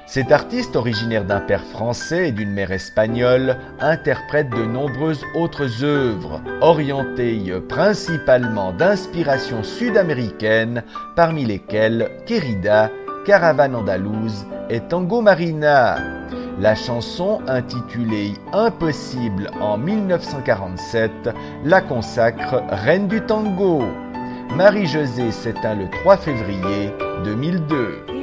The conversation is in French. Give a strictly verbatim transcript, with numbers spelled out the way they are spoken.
Cet artiste, originaire d'un père français et d'une mère espagnole, interprète de nombreuses autres œuvres, orientées principalement d'inspiration sud-américaine, parmi lesquelles Querida, Caravane andalouse et Tango Marina. La chanson, intitulée Impossible en mille neuf cent quarante-sept, la consacre reine du tango. Marie-Josée s'éteint le trois février deux mille deux.